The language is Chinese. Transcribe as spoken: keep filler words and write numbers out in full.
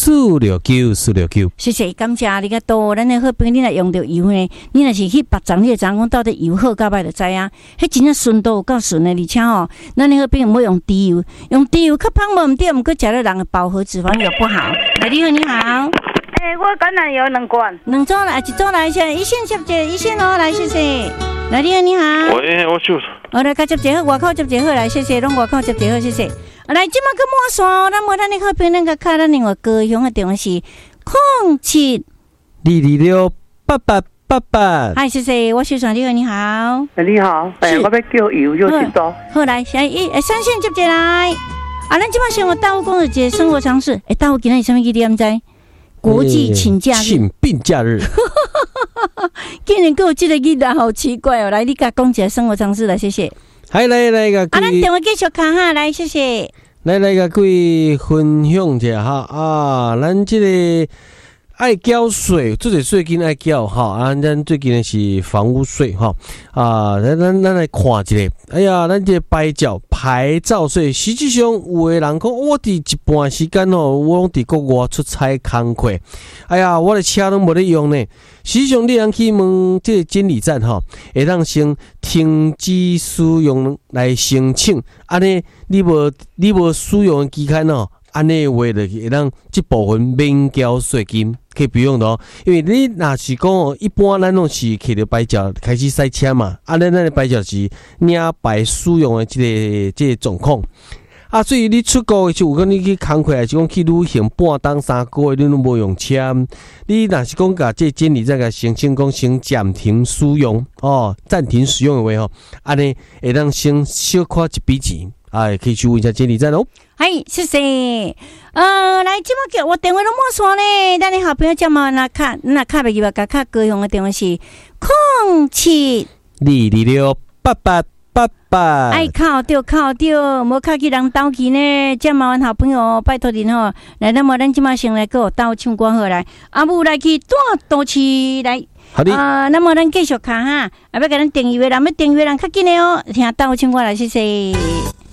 四六九四六九。 谢谢，感谢你个多，咱的好朋友你若用着油呢，你若是去别长你会知影讲到底油好到歹就知影，迄真正顺度有够顺的，而且吼，咱的好朋友唔好用低油，用低油较胖无唔对，毋过食了人的饱和脂肪又不好。来，你好，你好。 诶、欸，我橄榄油两罐， 两组来，一组来先，一线接接一线哦，来谢谢。来，你好，你好。 喂，我就。 好，来，甲接接好，外口接接好，来谢谢，拢外口接接好，谢谢。来，即马个满线哦，咱无咱的好朋友，咱个卡咱另外高雄的电话是空七二二六八八八八。 嗨，谢谢，我小爽，你好，你好。 你好，诶，我要叫油有几多？ 好，来，现在一三线接接来。啊，咱即马先我大务讲的一个生活常识，诶，大务今仔日什么日你毋知？国际请假日， 请病假日。 竟然跟我这个日子好奇怪哦！来，你甲讲一下生活常识来，谢谢。 来来来个， 啊，咱电话继续卡哈，来，谢谢。 来来个，各位分享一下哈啊，咱这个爱缴税，这个税金爱缴哈啊，咱最近是房屋税哈啊，咱咱咱来看一下，哎呀，咱这牌照牌照税，实际上有的人讲，我伫一半时间吼，我拢伫国外出差工课，哎呀，我的车拢无咧用呢。实际上，你通去问这个监理站吼，会当先停止使用来申请，安尼你无你无使用的期间吼，安尼话就会当这部分免缴税金，可以不用的哦。因为你若是讲哦，一般咱拢是摕着牌照开始赛车嘛，安尼咱的牌照是领牌使用的这个这个状况。啊，所以你出国的时候，有讲你去工课，还是讲去旅行半当三个月，你拢无用车。你若是讲甲这监理再甲申请讲先暂停使用哦，暂停使用的话吼，安尼会当先小花一笔钱，哎，可以去问一下监理站哦。 嗨，谢谢。呃，来，即马叫我电话都没线呢，咱的好朋友叫嘛那卡那卡袂记吧？甲卡高雄的电话是空七二二六八八。爸爸， 爱靠着靠着，无靠去人斗去呢。这麻烦好朋友，拜托您吼，来，那么咱即马先来给我斗唱歌好来，阿母来去大都市来。 好的。 啊、呃，那么咱继续看哈，啊，要给咱订阅的人，要订阅人较紧的哦，听斗唱歌来，谢谢。